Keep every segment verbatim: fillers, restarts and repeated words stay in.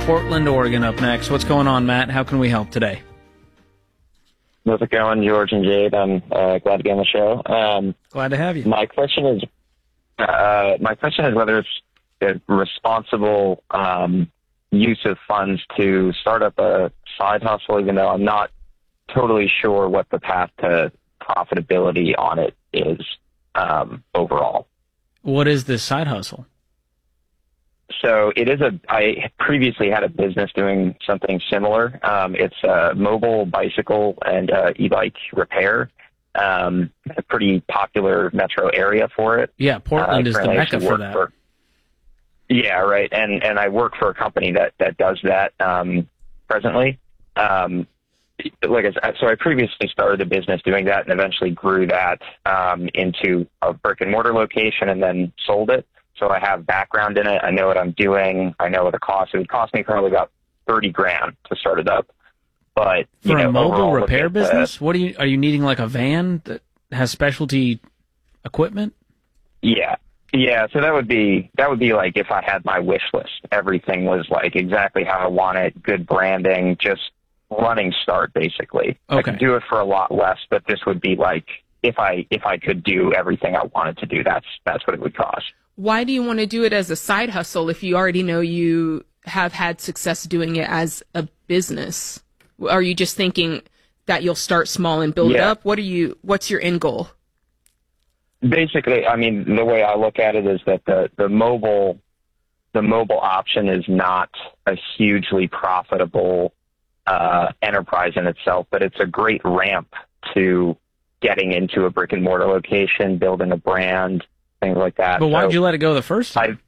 Portland, Oregon up next. What's going on, Matt? How can we help today? How's it going, George and Jade? I'm uh, glad to be on the show. Um, glad to have you. My question is, uh, my question is whether it's a responsible um, use of funds to start up a side hustle, even though I'm not totally sure what the path to profitability on it is um, overall. What is this side hustle? So it is a, I previously had a business doing something similar. Um, it's a mobile bicycle and uh, e-bike repair. Um, a pretty popular metro area for it. Yeah, Portland uh, is the mecca for that. For, yeah, right. And and I work for a company that, that does that um, presently. Um, like I said, so I previously started a business doing that and eventually grew that um, into a brick and mortar location and then sold it. So I have background in it. I know what I'm doing. I know what it costs. It would cost me probably about thirty grand to start it up. But for you know, a mobile repair the, business, what are you are you needing? Like a van that has specialty equipment? Yeah, yeah. So that would be that would be like if I had my wish list. Everything was like exactly how I want it. Good branding, just running start basically. Okay. I could do it for a lot less, but this would be like if I if I could do everything I wanted to do. That's that's what it would cost. Why do you want to do it as a side hustle if you already know you have had success doing it as a business? Are you just thinking that you'll start small and build yeah. it up? What are you, what's your end goal? Basically, I mean, the way I look at it is that the, the mobile, the mobile option is not a hugely profitable uh, enterprise in itself, but it's a great ramp to getting into a brick and mortar location, building a brand, things like that. But why did so you let it go the first time?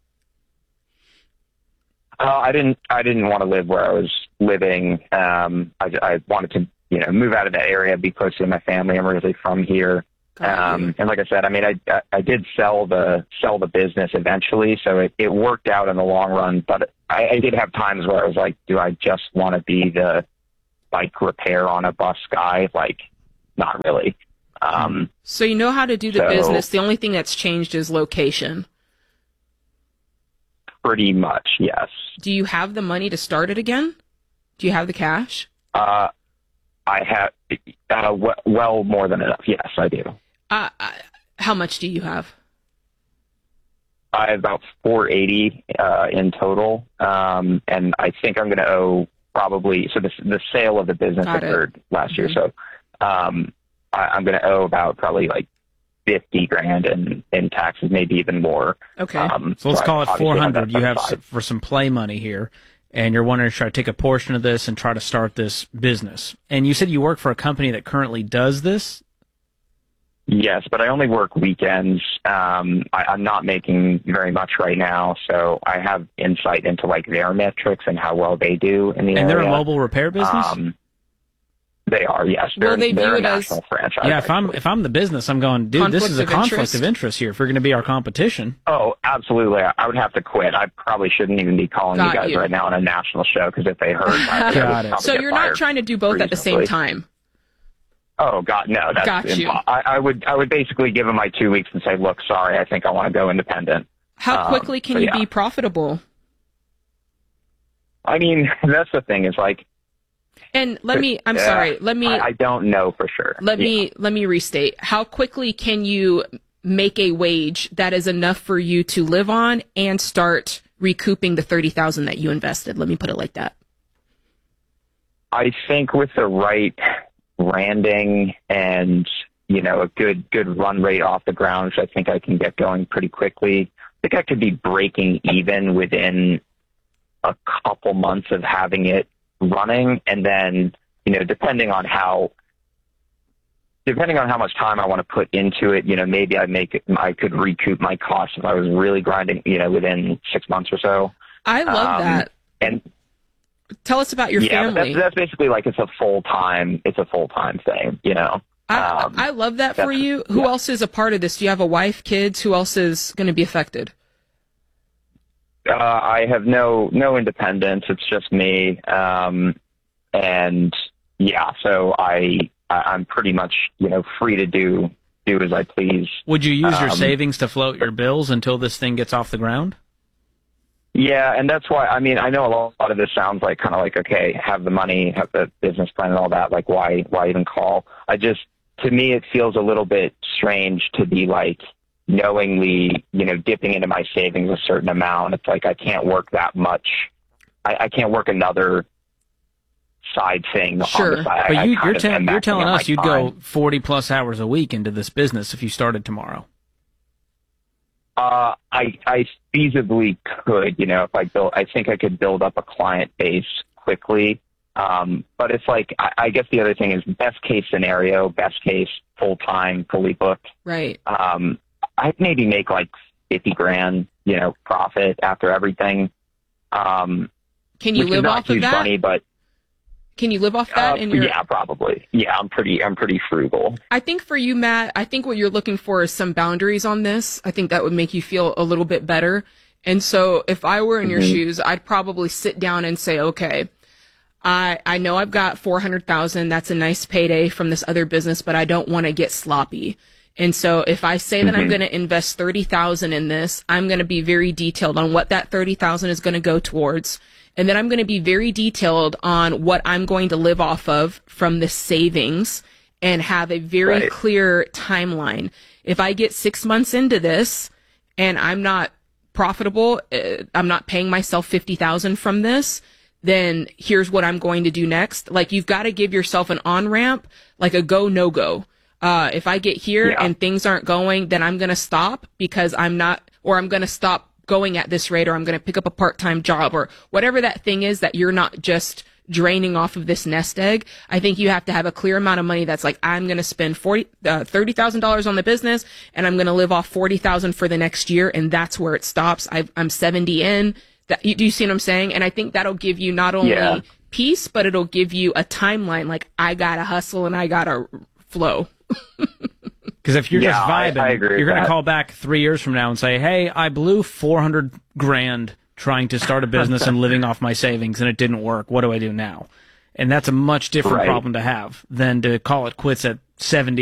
I, uh, I didn't. I didn't want to live where I was living. Um, I, I wanted to, you know, move out of that area, be close to my family. I'm originally from here, um, and like I said, I mean, I, I I did sell the sell the business eventually, so it, it worked out in the long run. But I, I did have times where I was like, do I just want to be the bike repair on a bus guy? Like, not really. Um, so you know how to do the so, business. The only thing that's changed is location. Pretty much, yes. Do you have the money to start it again? Do you have the cash? Uh, I have, uh, w- well, more than enough. Yes, I do. Uh, uh, how much do you have? I have about four eighty uh, in total, um, and I think I'm going to owe probably. So the the sale of the business Got occurred it. last Mm-hmm. year, so um, I, I'm going to owe about probably like fifty grand in, in taxes, maybe even more. Okay. Um, so let's so call I it four hundred. have You have side. some, for some play money here, and you're wanting to try to take a portion of this and try to start this business. And you said you work for a company that currently does this? Yes, but I only work weekends. Um, I, I'm not making very much right now, so I have insight into like their metrics and how well they do in the and area. And they're a mobile repair business? Um, They are, yes. They're, Well, they they're view a it as- national franchise. Yeah, if I'm if I'm the business, I'm going, dude, Conflict this is a of conflict interest? of interest here. If we're going to be our competition, Oh, absolutely. I would have to quit. I probably shouldn't even be calling Got you guys you. right now on a national show, because if they heard, I Got would it. probably So get you're not fired trying to do both at the same reasonably. time. Oh God, no. That's Got you. impo- I, I would I would basically give them my two weeks and say, look, sorry, I think I want to go independent. How Um, quickly can so you yeah. be profitable? I mean, that's the thing. Is like, And let me, I'm uh, sorry, let me, I, I don't know for sure. let Yeah. me, let me restate. How quickly can you make a wage that is enough for you to live on and start recouping the thirty thousand that you invested? Let me put it like that. I think with the right branding and, you know, a good good run rate off the ground, which I think I can get going pretty quickly. I think I could be breaking even within a couple months of having it running, and then, you know, depending on how depending on how much time I want to put into it, you know, maybe I make it, I could recoup my costs if I was really grinding, you know, within six months or so. I love Um, that. And Tell us about your yeah, but family. that's, that's basically like it's a full time, it's a full time thing, you know. I, Um, I love that for that's- you. Who yeah. else is a part of this? Do you have a wife, kids? Who else is going to be affected? Uh, I have no no independence. It's just me, um, and yeah. So I, I I'm pretty much, you know, free to do do as I please. would you use your Um, savings to float your bills until this thing gets off the ground? Yeah, and that's why, I mean, I know a lot of this sounds like kind of like, okay, have the money, have the business plan and all that, like why, why even call? I just, to me, it feels a little bit strange to be like knowingly, you know, dipping into my savings a certain amount. It's like, I can't work that much. I, I can't work another side thing sure. on the side. But I, you, I you're, te- you're telling us you'd time. go forty plus hours a week into this business if you started tomorrow. Uh, I, I feasibly could, you know, if I built, I think I could build up a client base quickly. Um, but it's like, I, I guess the other thing is best case scenario, best case, full time, fully booked. Right. Um, I'd maybe make like fifty grand, you know, profit after everything. Um, Can you live off of that? Money, but Can you live off that? Uh, in your... Yeah, probably. Yeah, I'm pretty, I'm pretty frugal. I think for you, Matt, I think what you're looking for is some boundaries on this. I think that would make you feel a little bit better. And so if I were in your mm-hmm. shoes, I'd probably sit down and say, okay, I, I know I've got four hundred thousand. That's a nice payday from this other business, but I don't want to get sloppy. And so if I say that mm-hmm. I'm going to invest thirty thousand in this, I'm going to be very detailed on what that thirty thousand is going to go towards. And then I'm going to be very detailed on what I'm going to live off of from the savings and have a very right. clear timeline. If I get six months into this and I'm not profitable, uh, I'm not paying myself fifty thousand from this, then here's what I'm going to do next. Like, you've got to give yourself an on-ramp, like a go, no go. Uh, if I get here yeah. and things aren't going, then I'm going to stop because I'm not, or I'm going to stop going at this rate, or I'm going to pick up a part-time job, or whatever that thing is that you're not just draining off of this nest egg. I think you have to have a clear amount of money that's like, I'm going to spend forty, uh, thirty thousand dollars on the business, and I'm going to live off forty thousand for the next year, and that's where it stops. I've, I'm seventy in. That, you, do you see what I'm saying? And I think that'll give you not only yeah. peace, but it'll give you a timeline. Like, I gotta hustle and I gotta flow. Because if you're yeah, just vibing, I, I agree you're going to that. call back three years from now and say, hey, I blew four hundred grand trying to start a business and living off my savings, and it didn't work. What do I do now? And that's a much different right. problem to have than to call it quits at seventy